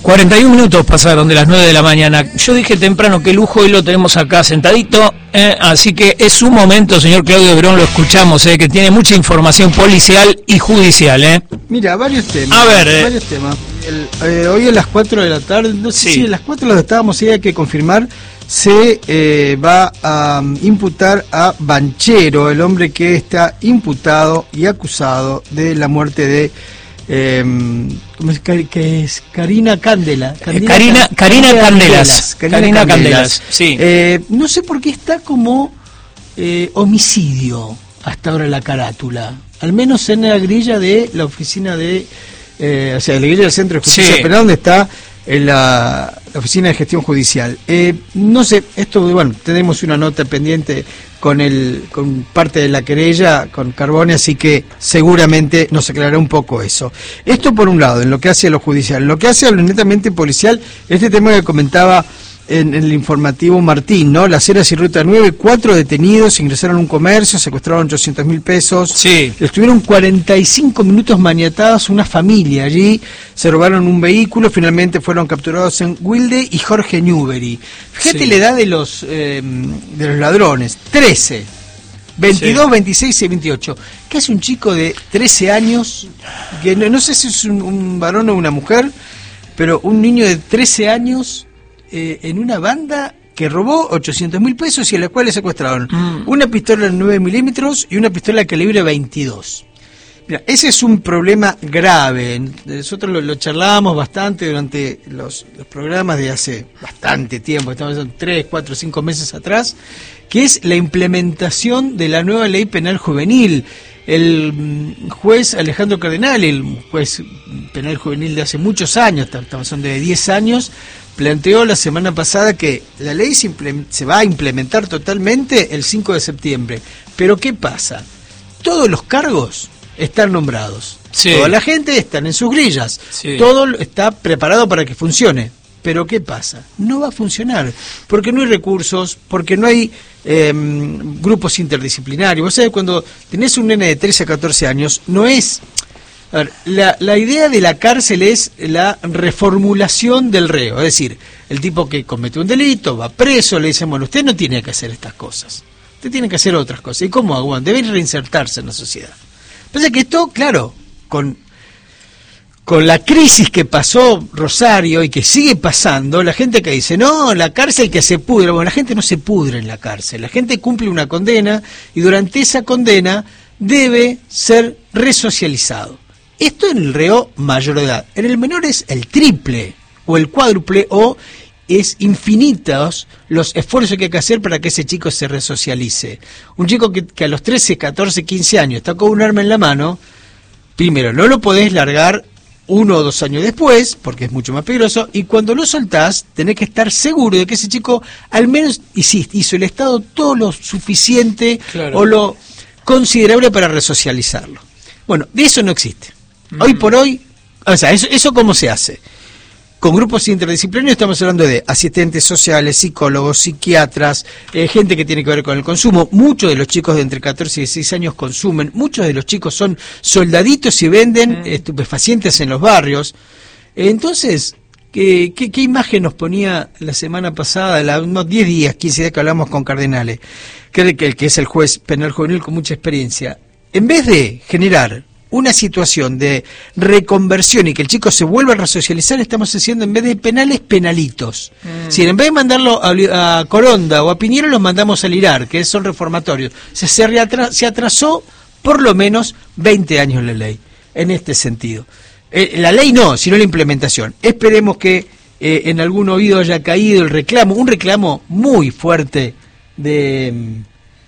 41 minutos pasaron de las 9 de la mañana. Yo dije temprano que lujo hoy lo tenemos acá sentadito, así que es su momento, señor Claudio Verón, lo escuchamos, que tiene mucha información policial y judicial. Mira, varios temas. A ver, varios temas. Hoy a las 4 de la tarde, no sé si a las 4 lo estábamos, hay que confirmar, se va a imputar a Banchero, el hombre que está imputado y acusado de la muerte de ¿cómo es que es? Karina Candela. Karina Candelas. Sí. No sé por qué está como homicidio hasta ahora la carátula, al menos en la grilla de la oficina de o sea, la grilla del Centro de Justicia Penal, donde está en la Oficina de Gestión Judicial. No sé, esto, bueno, tenemos una nota pendiente con parte de la querella, con Carbone, así que seguramente nos aclarará un poco eso. Esto por un lado, en lo que hace a lo judicial. En lo que hace a lo netamente policial, este tema que comentaba en el informativo Martín, ¿no? Las Heras y Ruta 9, 4 detenidos, ingresaron a un comercio, secuestraron 800.000 pesos. Sí. Estuvieron 45 minutos maniatados una familia allí, se robaron un vehículo, finalmente fueron capturados en Wilde y Jorge Newbery. Fíjate la edad de los ladrones, 13, 22, 26 y 28. ¿Qué hace un chico de 13 años? Que no sé si es un varón o una mujer, pero un niño de 13 años... en una banda que robó 800.000 pesos y a la cual le secuestraron una pistola de 9 milímetros y una pistola de calibre 22. Mira, ese es un problema grave. Nosotros lo charlábamos bastante durante los programas de hace bastante tiempo, estamos hablando 3, 4, 5 meses atrás, que es la implementación de la nueva ley penal juvenil. El juez Alejandro Cardenal, el juez penal juvenil de hace muchos años, estamos hablando de 10 años, planteó la semana pasada que la ley se va a implementar totalmente el 5 de septiembre. Pero ¿qué pasa? Todos los cargos están nombrados. Sí. Toda la gente está en sus grillas. Sí. Todo está preparado para que funcione. Pero ¿qué pasa? No va a funcionar. Porque no hay recursos, porque no hay grupos interdisciplinarios. Vos sabés, cuando tenés un nene de 13 a 14 años, no es... A ver, la idea de la cárcel es la reformulación del reo, es decir, el tipo que comete un delito, va preso, le dicen, bueno, usted no tiene que hacer estas cosas, usted tiene que hacer otras cosas. ¿Y cómo hago? Debe reinsertarse en la sociedad. Pasa que esto, claro, con la crisis que pasó Rosario y que sigue pasando, la gente que dice, no, la cárcel que se pudre, bueno, la gente no se pudre en la cárcel, la gente cumple una condena y durante esa condena debe ser resocializado. Esto en el reo mayor de edad. En el menor es el triple o el cuádruple o es infinitos los esfuerzos que hay que hacer para que ese chico se resocialice. Un chico que a los 13, 14, 15 años está con un arma en la mano, primero no lo podés largar 1 o 2 años después, porque es mucho más peligroso, y cuando lo soltás tenés que estar seguro de que ese chico al menos hizo el Estado todo lo suficiente o lo considerable para resocializarlo. Bueno, de eso no existe. Hoy por hoy, o sea, eso ¿cómo se hace? Con grupos interdisciplinarios estamos hablando de asistentes sociales, psicólogos, psiquiatras, gente que tiene que ver con el consumo. Muchos de los chicos de entre 14 y 16 años consumen, muchos de los chicos son soldaditos y venden estupefacientes en los barrios. Entonces, ¿qué imagen nos ponía la semana pasada, unos 10 días, 15 días que hablamos con Cardenales, que es el juez penal juvenil con mucha experiencia? En vez de generar una situación de reconversión y que el chico se vuelva a resocializar, estamos haciendo en vez de penales, penalitos. Si en vez de mandarlo a Coronda o a Piñero, los mandamos al IRAR, que son reformatorios. Se atrasó por lo menos 20 años la ley, en este sentido. La ley no, sino la implementación. Esperemos que en algún oído haya caído el reclamo, un reclamo muy fuerte del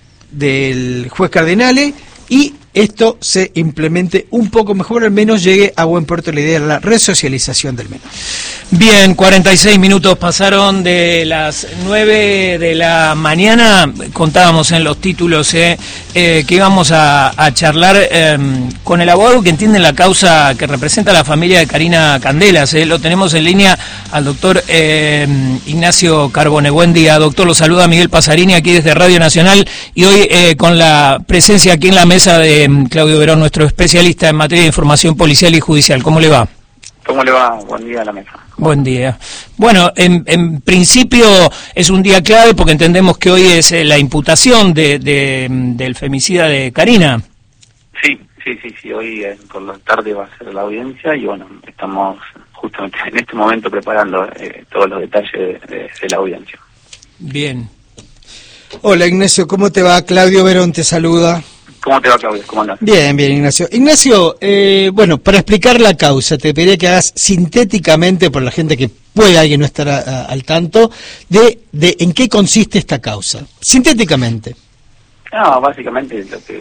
juez Cardenale, y esto se implemente un poco mejor, al menos llegue a buen puerto la idea de la resocialización del menor. Bien, 46 minutos pasaron de las 9 de la mañana. Contábamos en los títulos que íbamos a charlar con el abogado que entiende la causa que representa a la familia de Karina Candelas. Lo tenemos en línea al doctor Ignacio Carbone. Buen día, doctor. Lo saluda Miguel Pasarini aquí desde Radio Nacional y hoy con la presencia aquí en la mesa de Claudio Verón, nuestro especialista en materia de información policial y judicial. ¿Cómo le va? ¿Cómo le va? Buen día a la mesa. Buen día. Bueno, en principio es un día clave porque entendemos que hoy es la imputación del femicida de Karina. Sí. Hoy por la tarde va a ser la audiencia y bueno, estamos justamente en este momento preparando todos los detalles de la audiencia. Bien. Hola Ignacio, ¿cómo te va? Claudio Verón te saluda. ¿Cómo te va, Claudio? ¿Cómo andas? Bien, Ignacio. Ignacio, bueno, para explicar la causa, te pediría que hagas sintéticamente, por la gente que pueda alguien no estar al tanto, de en qué consiste esta causa. Sintéticamente. No, básicamente lo que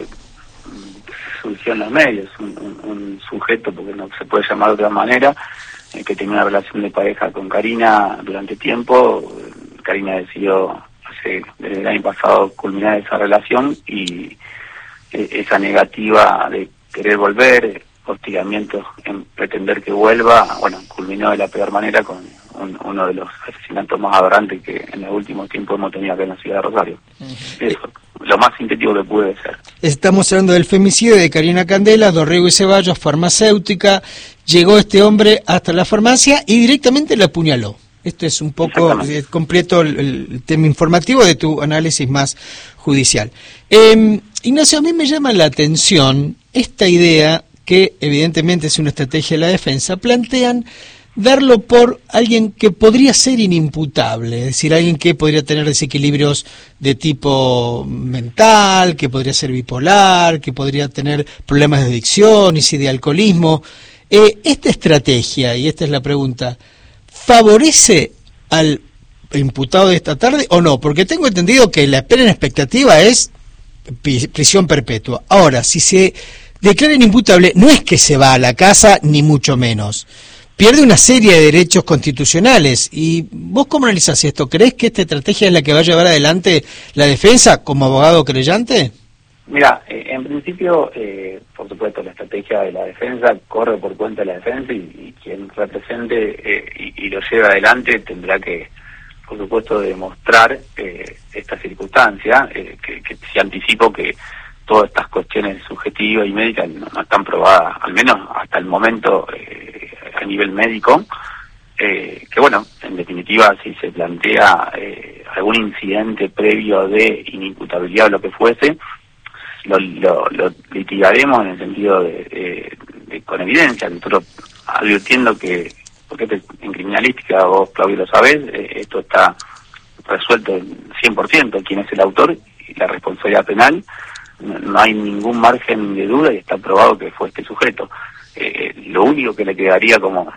surgió en los medios, un sujeto, porque no se puede llamar de otra manera, que tenía una relación de pareja con Karina durante tiempo. Karina decidió desde el año pasado culminar esa relación y esa negativa de querer volver, hostigamientos en pretender que vuelva, bueno, culminó de la peor manera con uno de los asesinatos más aberrantes que en los últimos tiempos hemos tenido acá en la ciudad de Rosario. Eso, lo más sintético que pude ser. Estamos hablando del femicidio de Karina Candela, Dorrego y Ceballos, farmacéutica. Llegó este hombre hasta la farmacia y directamente la apuñaló. Esto es un poco completo el tema informativo de tu análisis más judicial. Ignacio, a mí me llama la atención esta idea que evidentemente es una estrategia de la defensa. Plantean darlo por alguien que podría ser inimputable, es decir, alguien que podría tener desequilibrios de tipo mental, que podría ser bipolar, que podría tener problemas de adicción y de alcoholismo. Esta estrategia, y esta es la pregunta, ¿favorece al imputado de esta tarde o no? Porque tengo entendido que la pena en expectativa es prisión perpetua. Ahora, si se declara inimputable, no es que se va a la casa, ni mucho menos. Pierde una serie de derechos constitucionales. ¿Y vos cómo analizás esto? ¿Crees que esta estrategia es la que va a llevar adelante la defensa como abogado creyente? Mira, en principio, por supuesto, la estrategia de la defensa corre por cuenta de la defensa y quien represente y lo lleve adelante tendrá que, por supuesto, demostrar esta circunstancia, que se anticipo que todas estas cuestiones subjetivas y médicas no están probadas, al menos hasta el momento a nivel médico, que bueno, en definitiva, si se plantea algún incidente previo de inimputabilidad o lo que fuese, lo litigaremos en el sentido de con evidencia, nosotros advirtiendo que, porque en criminalística, vos Claudio lo sabés, esto está resuelto en 100% quién es el autor y la responsabilidad penal, no hay ningún margen de duda y está probado que fue este sujeto. Lo único que le quedaría como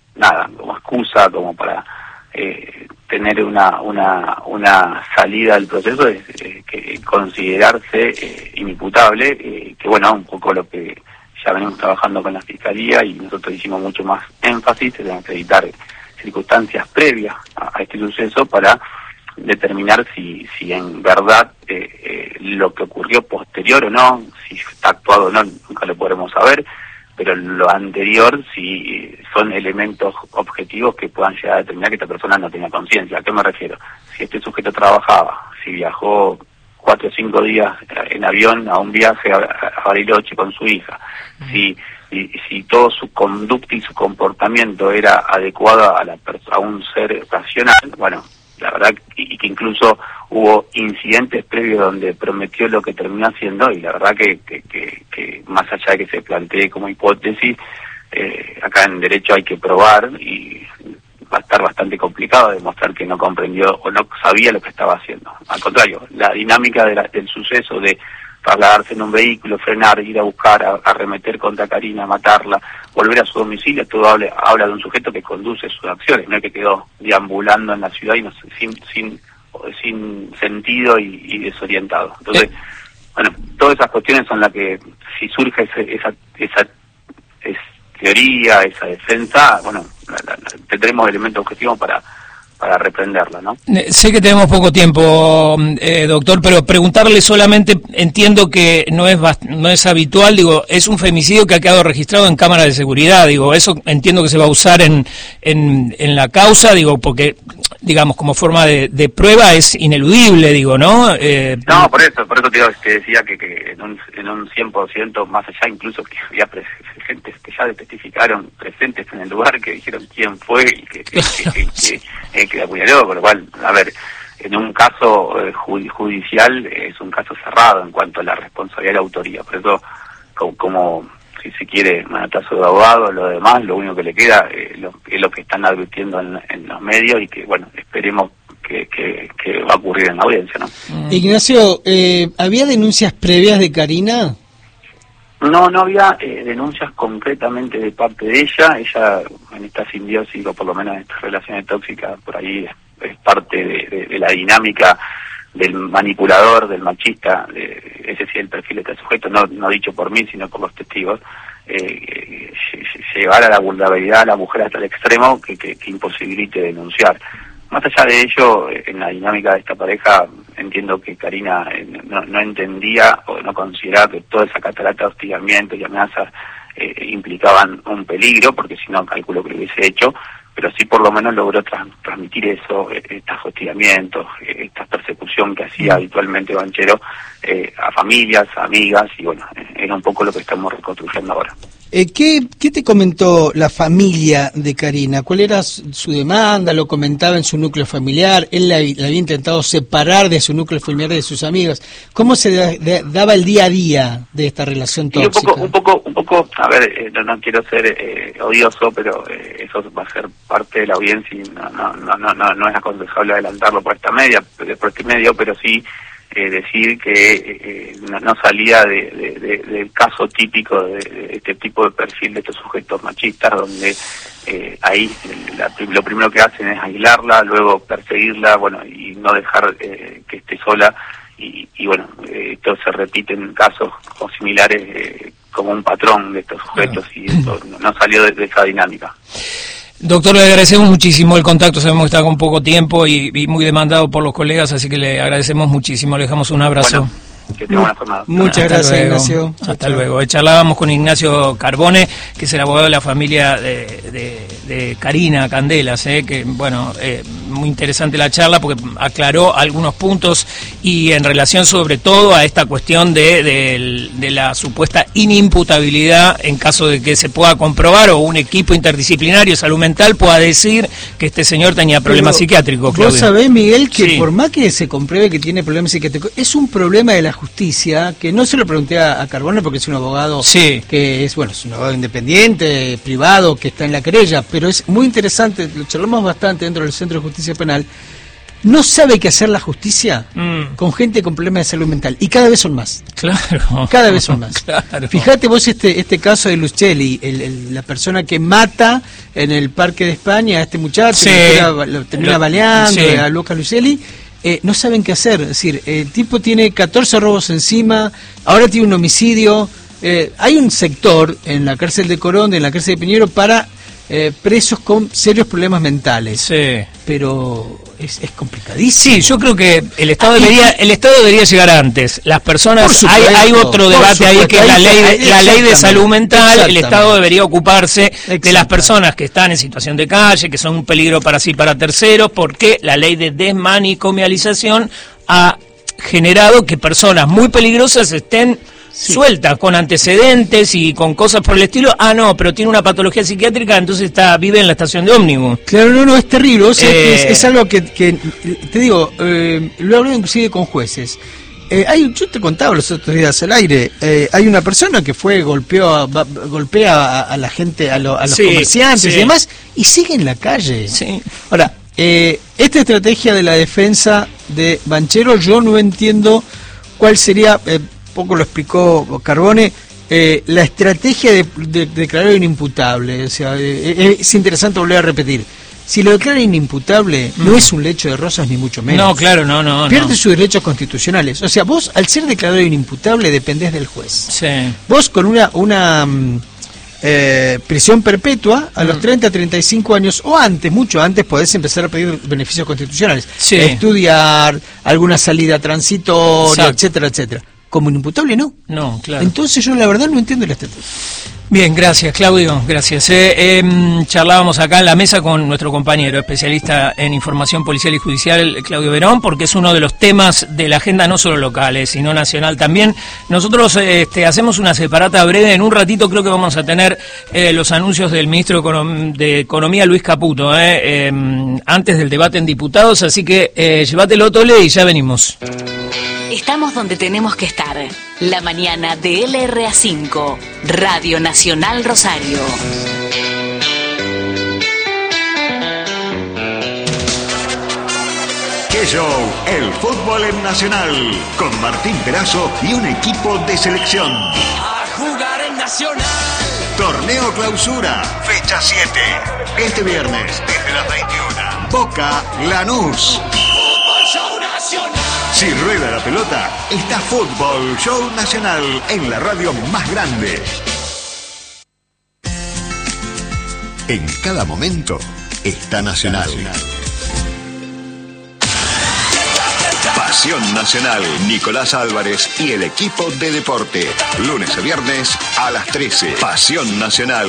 excusa, como para tener una salida del proceso es que considerarse inimputable, que bueno, un poco lo que ya venimos trabajando con la Fiscalía y nosotros hicimos mucho más énfasis en acreditar circunstancias previas a este suceso para determinar si en verdad lo que ocurrió posterior o no, si está actuado o no, nunca lo podremos saber, pero lo anterior si son elementos objetivos que puedan llegar a determinar que esta persona no tenía conciencia. ¿A qué me refiero? Si este sujeto trabajaba, si viajó 4 o 5 días en avión a un viaje a Bariloche con su hija, si todo su conducta y su comportamiento era adecuado a un ser racional, bueno, la verdad, y que incluso hubo incidentes previos donde prometió lo que terminó haciendo, y la verdad que más allá de que se plantee como hipótesis, acá en derecho hay que probar, y va a estar bastante complicado demostrar que no comprendió o no sabía lo que estaba haciendo. Al contrario, la dinámica del suceso de trasladarse en un vehículo, frenar, ir a buscar, arremeter contra Karina, matarla, volver a su domicilio, todo habla de un sujeto que conduce sus acciones, no es que quedó deambulando en la ciudad y sin sentido y desorientado. Entonces, bueno, todas esas cuestiones son las que, si surge esa teoría, esa defensa, bueno, tendremos elementos objetivos para reprenderla, ¿no? Sé que tenemos poco tiempo, doctor, pero preguntarle solamente, entiendo que no es habitual, digo, es un femicidio que ha quedado registrado en cámara de seguridad, digo, eso entiendo que se va a usar en la causa, digo, porque, digamos, como forma de prueba es ineludible, digo, ¿no? No, por eso te decía que en un 100% más allá, incluso que ya gentes que ya testificaron presentes en el lugar, que dijeron quién fue y que la apuñaló, con lo cual, a ver, en un caso judicial es un caso cerrado en cuanto a la responsabilidad y la autoría. Por eso, como si se quiere, manotazo de abogado, lo demás, lo único que le queda es lo que están advirtiendo en los medios y que, bueno, esperemos que va a ocurrir en la audiencia, ¿no? Ignacio, ¿había denuncias previas de Karina? No había denuncias concretamente de parte de ella. Ella, en esta simbiosis, o por lo menos en estas relaciones tóxicas, por ahí es parte de la dinámica del manipulador, del machista, ese sí el perfil de este sujeto, no dicho por mí, sino por los testigos, llevar a la vulnerabilidad a la mujer hasta el extremo que imposibilite denunciar. Más allá de ello, en la dinámica de esta pareja, entiendo que Karina no entendía o no consideraba que toda esa catarata de hostigamiento y amenazas implicaban un peligro, porque si no, calculo que lo hubiese hecho, pero sí por lo menos logró transmitir eso, estos hostigamientos, esta persecución que hacía habitualmente Banchero a familias, a amigas, y bueno, era un poco lo que estamos reconstruyendo ahora. ¿Qué te comentó la familia de Karina? ¿Cuál era su demanda? ¿Lo comentaba en su núcleo familiar? ¿Él la había intentado separar de su núcleo familiar y de sus amigos? ¿Cómo se daba el día a día de esta relación tóxica? Un poco, a ver, no quiero ser odioso, pero eso va a ser parte de la audiencia y no es aconsejable adelantarlo por este medio, pero sí decir que no salía del caso típico de este tipo de perfil de estos sujetos machistas, donde ahí lo primero que hacen es aislarla, luego perseguirla, bueno, y no dejar que esté sola, y bueno, esto se repite en casos similares como un patrón de estos sujetos, y esto no salió de esa dinámica. Doctor, le agradecemos muchísimo el contacto, sabemos que está con poco tiempo y muy demandado por los colegas, así que le agradecemos muchísimo, le dejamos un abrazo. Bueno, que tenga buena jornada. Muchas gracias, Ignacio. Hasta luego. Charlábamos con Ignacio Carbone, que es el abogado de la familia de Karina Candelas, que bueno, muy interesante la charla porque aclaró algunos puntos y en relación sobre todo a esta cuestión de la supuesta inimputabilidad en caso de que se pueda comprobar o un equipo interdisciplinario de salud mental pueda decir que este señor tenía problemas psiquiátricos. Vos sabés, Miguel, que por más que se compruebe que tiene problemas psiquiátricos, es un problema de la justicia, que no se lo pregunté a Carbone porque es un abogado que es un abogado independiente, privado, que está en la querella, pero es muy interesante, lo charlamos bastante dentro del Centro de Justicia Penal. No sabe qué hacer la justicia con gente con problemas de salud mental, y cada vez son más. Claro. Cada vez son más. Claro. Fíjate vos este caso de Lucelli, la persona que mata en el Parque de España a este muchacho, lo termina baleando, a Lucas Lucelli. No saben qué hacer, es decir, el tipo tiene 14 robos encima, ahora tiene un homicidio. Hay un sector en la cárcel de Coronda, en la cárcel de Piñero, para presos con serios problemas mentales, pero es complicadísimo. Sí, yo creo que el Estado debería llegar antes. Las personas, hay otro debate ahí, que es la ley de salud mental. El Estado debería ocuparse de las personas que están en situación de calle, que son un peligro para sí y para terceros, porque la ley de desmanicomialización ha generado que personas muy peligrosas estén sueltas, con antecedentes y con cosas por el estilo. No, pero tiene una patología psiquiátrica, entonces vive en la estación de ómnibus. Claro, no, es terrible. O sea, es algo que te digo, lo hablé inclusive con jueces. Yo te contaba los otros días al aire, hay una persona que golpea a la gente, a los comerciantes y demás, y sigue en la calle. Ahora, esta estrategia de la defensa de Banchero, yo no entiendo cuál sería, poco lo explicó Carbone, la estrategia de declarar inimputable. O sea, es interesante volver a repetir. Si lo declara inimputable, no es un lecho de rosas ni mucho menos. No, claro, no. Pierde sus derechos constitucionales. O sea, vos, al ser declarado inimputable, dependés del juez. Sí. Vos, con una prisión perpetua, a los 30, 35 años, o antes, mucho antes, podés empezar a pedir beneficios constitucionales. Estudiar, alguna salida transitoria, etcétera, etcétera. como inimputable no. No, claro. Entonces yo la verdad no entiendo la estrategia. Bien, gracias Claudio, gracias. Charlábamos acá en la mesa con nuestro compañero especialista en información policial y judicial, Claudio Verón, porque es uno de los temas de la agenda no solo locales, sino nacional también. Nosotros hacemos una separata breve, en un ratito creo que vamos a tener los anuncios del ministro de Economía, Luis Caputo, antes del debate en diputados, así que llévatelo, Tole, y ya venimos. Estamos donde tenemos que estar. La mañana de LRA5, Radio Nacional Rosario. ¡Qué show! El fútbol en Nacional, con Martín Perazo y un equipo de selección. A jugar en Nacional. Torneo Clausura, fecha 7. Este viernes, desde las 21. Boca Lanús. Fútbol Show Nacional. Si rueda la pelota, está Fútbol Show Nacional en la radio más grande. En cada momento está Nacional. Pasión Nacional, Nicolás Álvarez y el equipo de deporte. Lunes a viernes a las 13. Pasión Nacional.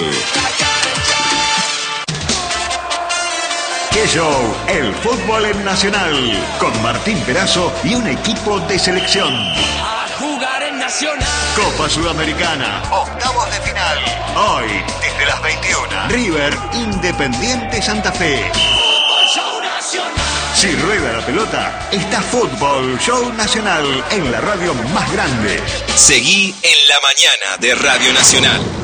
¡Qué show! El fútbol en Nacional, con Martín Perazo y un equipo de selección. A jugar en Nacional. Copa Sudamericana, octavos de final. Hoy, desde las 21. River Independiente Santa Fe. Fútbol Show Nacional. Si rueda la pelota, está Fútbol Show Nacional en la radio más grande. Seguí en la mañana de Radio Nacional.